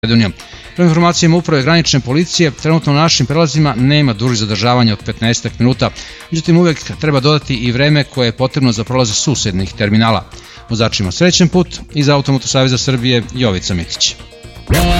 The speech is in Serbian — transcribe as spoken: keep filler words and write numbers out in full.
Makedonijom. Prema informacijama uprave granične policije, trenutno na našim prelazima nema dužih zadržavanja od petnaest minuta, međutim uvek treba dodati i vreme koje je potrebno za prolaze susednih terminala. Vozačima srećen put, iz Automoto saveza Srbije Jovica Mitić.